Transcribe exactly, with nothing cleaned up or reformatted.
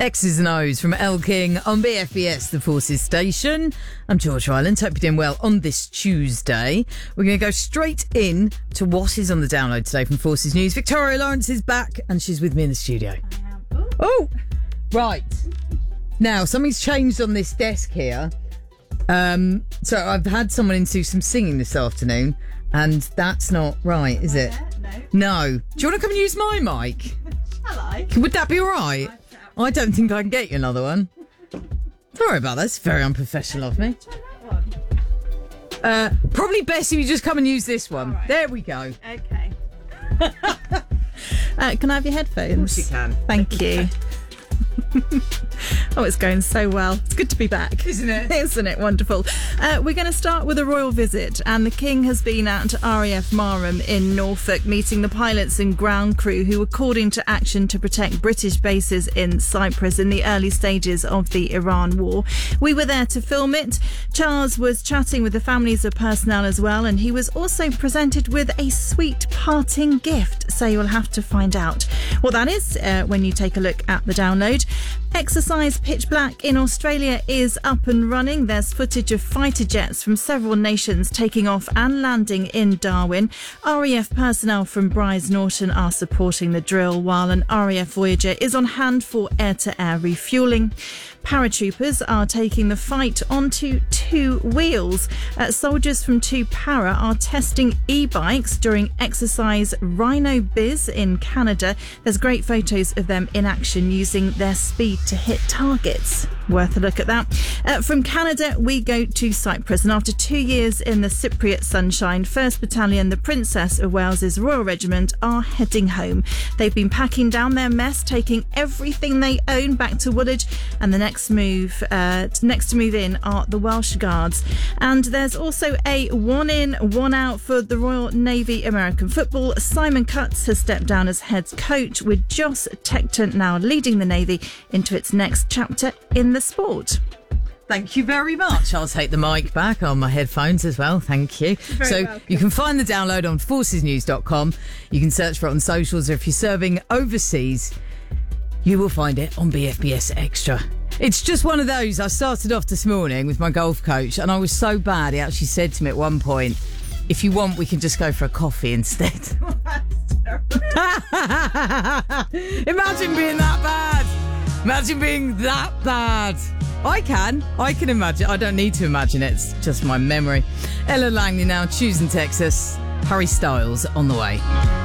X's and O's from El King on B F B S, the Forces Station. I'm George Ryland. Hope you're doing well on this Tuesday. We're going to go straight in to what is on the download today from Forces News. Victoria Lawrence is back and she's with me in the studio. I am. Ooh. Oh, right. Now, something's changed on this desk here. Um, so I've had someone in do some singing this afternoon, and that's not right, is it? No. No. Do you want to come and use my mic? Shall I? Would that be all right? I don't think I can get you another one. Sorry about that. It's very unprofessional of me. Try that one. Uh, probably best if you just come and use this one. All right. There we go. Okay. Uh, can I have your headphones? Of course you can. Thank you. Oh, it's going so well. It's good to be back. Isn't it? Isn't it wonderful? Uh, we're going to start with a royal visit, and the King has been at R A F Marham in Norfolk meeting the pilots and ground crew who were called into action to protect British bases in Cyprus in the early stages of the Iran war. We were there to film it. Charles was chatting with the families of personnel as well, and he was also presented with a sweet parting gift, so you'll have to find out what that is uh, when you take a look at the download. Exercise Pitch Black in Australia is up and running. There's footage of fighter jets from several nations taking off and landing in Darwin. R A F personnel from Brize Norton are supporting the drill, while an R A F Voyager is on hand for air-to-air refuelling. Paratroopers are taking the fight onto two wheels. Uh, soldiers from two para are testing e-bikes during exercise Rhino Biz in Canada. There's great photos of them in action using their speed to hit targets. Worth a look at that. Uh, from Canada, we go to Cyprus, and after two years in the Cypriot sunshine, first Battalion, the Princess of Wales's Royal Regiment, are heading home. They've been packing down their mess, taking everything they own back to Woolwich, and the next move, uh, next to move in are the Welsh Guards. And there's also a one in, one out for the Royal Navy American football. Simon Cutts has stepped down as head coach, with Joss Tecton now leading the Navy into its next chapter in the sport. Thank you very much. I'll take the mic back on my headphones as well. Thank you. Very so welcome. you can find the download on forces news dot com. You can search for it on socials, or if you're serving overseas, you will find it on B F B S Extra. It's just one of those. I started off this morning with my golf coach, and I was so bad, he actually said to me at one point, if you want, we can just go for a coffee instead. Imagine being that bad. Imagine being that bad. I can. I can imagine. I don't need to imagine it. It's just my memory. Ella Langley now, choosing Texas. Harry Styles on the way.